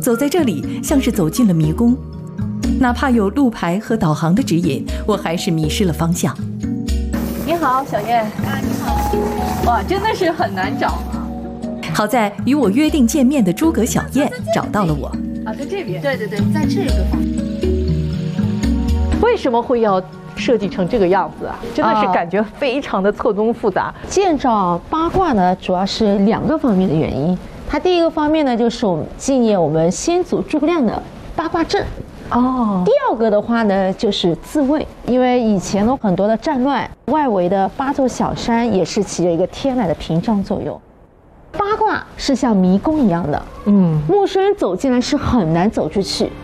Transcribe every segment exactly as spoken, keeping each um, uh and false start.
走在这里像是走进了迷宫，哪怕有路牌和导航的指引，我还是迷失了方向。 你好，小燕。啊，你好。哇，真的是很难找啊。 好在与我约定见面的诸葛小燕找到了我。 啊，在这边。 对对对，在这个方面。 为什么会要设计成这个样子啊？真的是感觉非常的错综复杂。 啊、建造八卦呢，主要是两个方面的原因。它第一个方面呢，就是我们纪念我们先祖诸葛亮的八卦阵。哦。第二个的话呢，就是自卫，因为以前的很多的战乱，外围的八座小山也是起着一个天然的屏障作用。八卦是像迷宫一样的，嗯，陌生人走进来是很难走出去。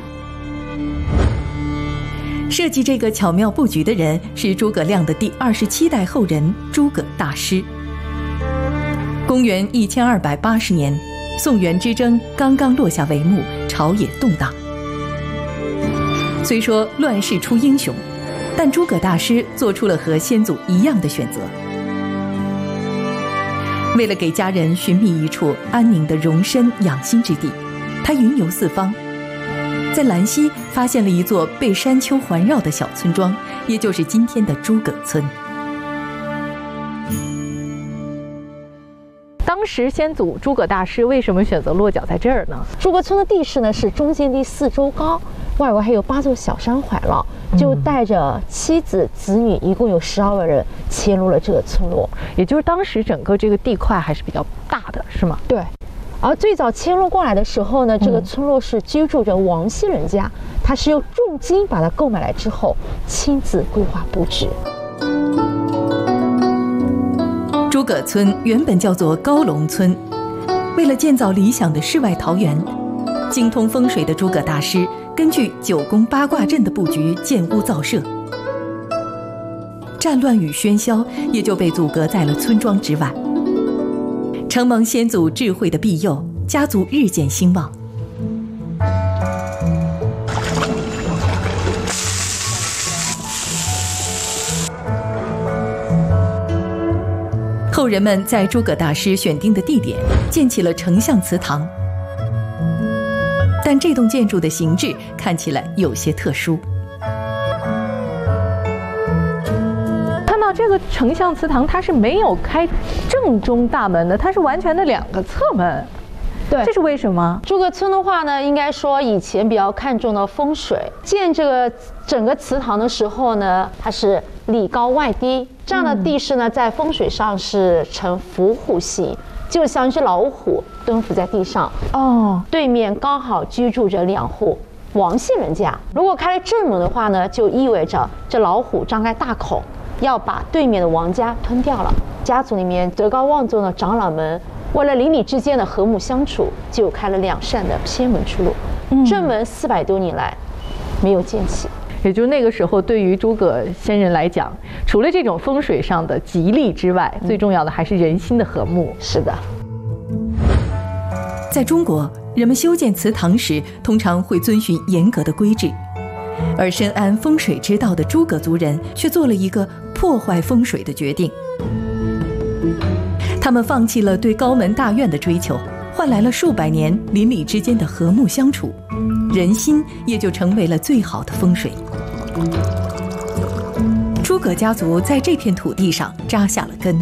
设计这个巧妙布局的人是诸葛亮的第二十七代后人诸葛大师。公元一千二百八十年，宋元之争刚刚落下帷幕，朝野动荡。虽说乱世出英雄，但诸葛大师做出了和先祖一样的选择。为了给家人寻觅一处安宁的容身养心之地，他云游四方，在兰溪发现了一座被山丘环绕的小村庄，也就是今天的诸葛村。 当时先祖诸葛大师为什么选择落脚在这儿呢？ 诸葛村的地势呢是中间地四周高，外围还有八座小山环绕，就带着妻子子女一共有十二个人迁入了这个村落。 也就是当时整个这个地块还是比较大的，是吗？ 对。而最早迁入过来的时候呢，这个村落是居住着王姓人家，他是用重金把它购买来之后，亲自规划布置。 诸葛村原本叫做高龙村，为了建造理想的世外桃源，精通风水的诸葛大师根据九宫八卦阵的布局建屋造舍，战乱与喧嚣也就被阻隔在了村庄之外。承蒙先祖智慧的庇佑，家族日渐兴旺。后人们在诸葛大师选定的地点建起了丞相祠堂，但这栋建筑的形制看起来有些特殊。 看到这个丞相祠堂，它是没有开正中大门的，它是完全的两个侧门。 对， 这是为什么？ 诸葛村的话呢，应该说以前比较看重的风水，建这个整个祠堂的时候呢，它是里高外低，这样的地势呢，在风水上是呈伏虎形，就像一只老虎蹲伏在地上。哦，对面刚好居住着两户王姓人家。如果开了正门的话呢，就意味着这老虎张开大口，要把对面的王家吞掉了。家族里面德高望重的长老们，为了邻里之间的和睦相处，就开了两扇的偏门出路。嗯、正门四百多年来没有建起。 也就是那个时候，对于诸葛先人来讲，除了这种风水上的吉利之外，嗯、最重要的还是人心的和睦。 是的， 在中国，人们修建祠堂时，通常会遵循严格的规制，而深谙风水之道的诸葛族人却做了一个破坏风水的决定。他们放弃了对高门大院的追求，换来了数百年邻里之间的和睦相处，人心也就成为了最好的风水。诸葛家族在这片土地上扎下了根。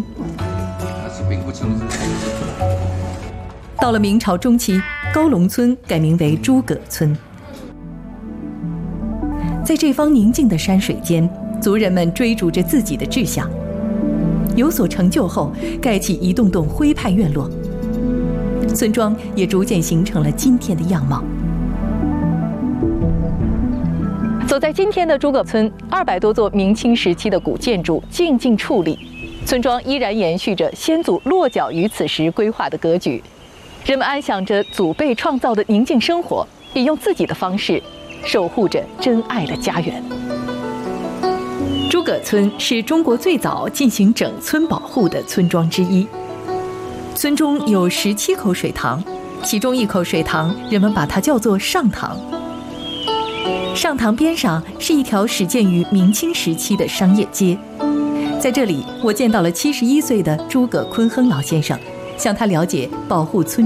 到了明朝中期，高龙村改名为诸葛村。在这方宁静的山水间，族人们追逐着自己的志向，有所成就后，盖起一栋栋徽派院落，村庄也逐渐形成了今天的样貌。 走在今天的诸葛村，二百多座明清时期的古建筑静静矗立，村庄依然延续着先祖落脚于此时规划的格局。人们安享着祖辈创造的宁静生活，也用自己的方式守护着真爱的家园。 诸葛村是中国最早进行整村保护的村庄之一。村中有十七口水塘，其中一口水塘人们把它叫做上塘。上塘边上是一条始建于明清时期的商业街，在这里我见到了七十一岁的诸葛坤亨老先生，向他了解保护村